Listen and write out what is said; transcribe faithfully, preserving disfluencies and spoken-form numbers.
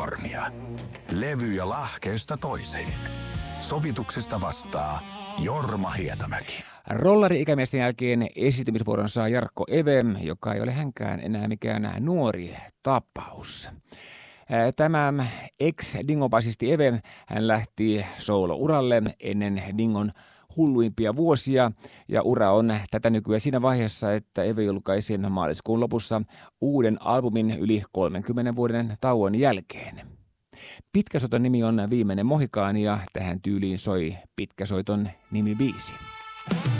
Soundnormia. Levyjä lahkeesta toiseen. Sovituksesta vastaa Jorma Hietamäki. Rollari-ikämiesten jälkeen esitymisvuoron saa Jarkko Eve, joka ei ole hänkään enää mikään nuori tapaus. Tämä ex-Dingo-basisti Eve, hän lähti soolo-uralle ennen Dingon hulluimpia vuosia, ja ura on tätä nykyään siinä vaiheessa, että Eve julkaisi maaliskuun lopussa uuden albumin yli kolmenkymmenen vuoden tauon jälkeen. Pitkäsoiton nimi on Viimeinen Mohikaani, ja tähän tyyliin soi Pitkäsoiton nimibiisi.